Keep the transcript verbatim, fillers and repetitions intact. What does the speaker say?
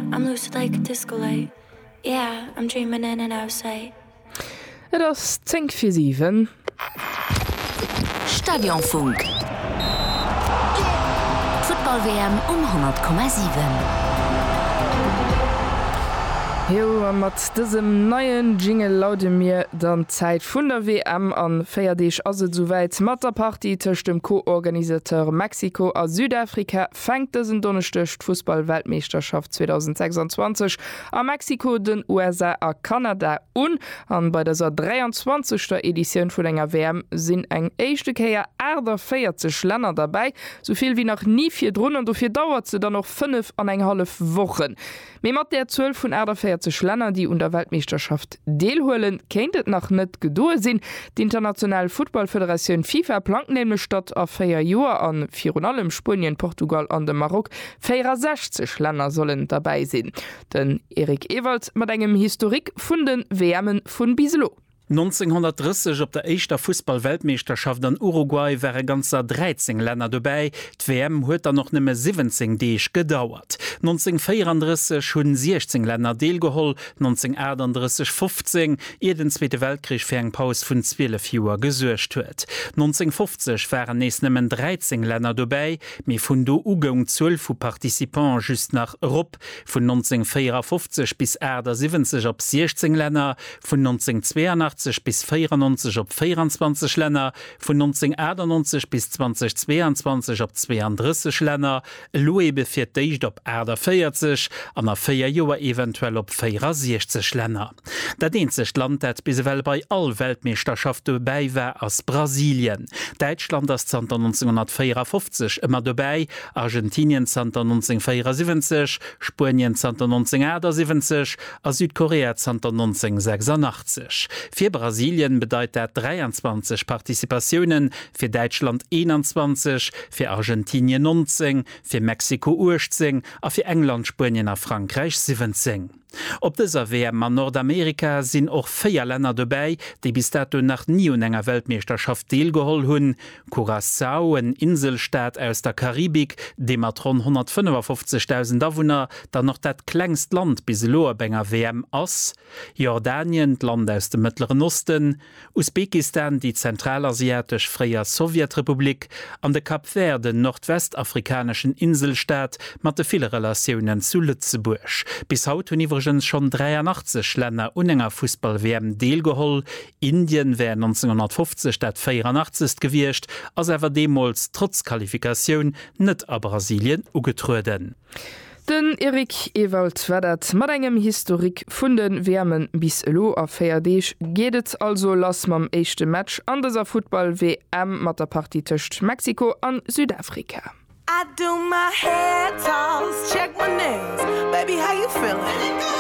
I'm lucid like a disco light. Yeah, I'm dreaming in and outside. Et ass zéng fir sieben. Stadionfunk. Football-W M um hundert Komma sieben. Jo mat dësem neien Jingle laude mir dann Zäit vun der W M an féierdeich as soweit mat der Party tëcht dem Co-Organisateur Mexiko a Südafrika fängt dësen donnerstecht Fußball-Weltmeisterschaft zwanzig sechsundzwanzig a Mexiko den U S A a Kanada un an bei deser dreiundzwanzigster Edition vun enger W M sinn eng eischtekeier Äder vierzig Länner dabei, soviel wie nach nie fir runnnen do fir dauert ze dann noch fünf an eng half Wochen. Me mat der zwölf vun Äder vierzig Länner, die unter Weltmeisterschaft deelhoelen, kennt nach net gedoe sinn. Die internationale Footballföderation FIFA plank nämlich statt a feier Joer an Fionalem Spanien, Portugal an dem Marok vierundsechzig Länner sollen dabei sinn. Den Erik Ewald mat engem Historik vun den W M'n vun Biselo. neunzehnhundertdreißig op der eischter Fußball-Weltmeisterschaft an Uruguay wäre ganzer dreizehn Länder dabei. Die W M huet dann noch nimme siebzehn Deeg gedauert. neunzehnhundertvierunddreißig hunn sechzehn Länder deelgeholl, neunzehnhundertachtunddreißig fünfzehn, ihr den Zweite Weltkrieg fir eng Paus vun zwölf Joer gesuercht huet. neunzehnhundertfünfzig wären nees nimmen dreizehn Länder dabei, mi vun do Ugung zwölf vu Partizipants just nach Rupp, vun neunzehnhundertvierundfünfzig bis siebzig op sechzehn Länder, vun neunzehnhundertzweiundachtzig bis vierundneunzig op vierundzwanzig Länder, vun neunzehnhunderteinundneunzig bis zweitausendzweiundzwanzig op zweiunddreißig Länder, Loe befir deicht op Äder vierzig, an a vier Joer eventuell op vierundsechzig Länder. Dat einzig Land, dat biswell bei all Weltmeisterschaft dabei war as Brasilien. Deutschland as neunzehnhundertvierundfünfzig immer dabei, Argentinien neunzehnhundertvierundsiebzig, Spanien neunzehnhundertsiebzig, a Südkorea neunzehnhundertsechsundachtzig. Für Brasilien bedeutet dat dreiundzwanzig Partizipationen, für Deutschland einundzwanzig, für Argentinien neunzehn, für Mexiko achtzehn, a für England, Spanien a Frankreich siebzehn. Op dieser W M an Nordamerika sind auch vier Länder dabei, die bis dato nach nie un enger Weltmeisterschaft deelgeholl hunn. Curaçao, ein Inselstaat aus der Karibik, dem mat rund hundertfünfundfünfzigtausend Einwohner, dann noch dat klengst Land bis lo benger W M ass. Jordanien, Land aus dem Mittleren Osten, Usbekistan, die zentralasiatisch freier Sowjetrepublik, an de Kap Verde, den nordwestafrikanischen Inselstaat, mat de viele Relationen zu Lützeburg. Bis haut hun schon dreiundachtzig Länder unenger Fußball-W M deelgeholl. Indien wär neunzehnhundertfünfzig dat vierundachtzig gewircht, as ewer demols trotz Qualifikation net a Brasilien ugetruden. Den Erik Ewald wädert mat engem Historik vun den W M'n bis lo a feierdeich gehtt also lass mam eischchte Match an deser Football-W M mat der Party tëcht Mexiko an Südafrika. I do my hair toss, check my nails. Baby, how you feeling?